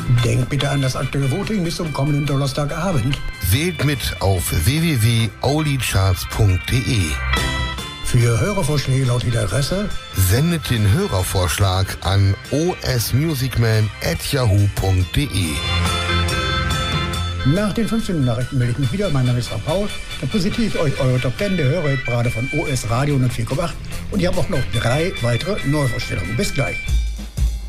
Denkt bitte an das aktuelle Voting bis zum kommenden Donnerstagabend. Wählt mit auf www.aulicharts.de. Für Hörervorschläge laut die Adresse: Sendet den Hörervorschlag an osmusicman@yahoo.de. Nach den 15 Nachrichten melde ich mich wieder. Mein Name ist Frank Paul. Dann präsentiere ich euch eure Top 10 der Hörerparade von OS Radio 104,8. Und ich habe auch noch 3 weitere Neuvorstellungen. Bis gleich.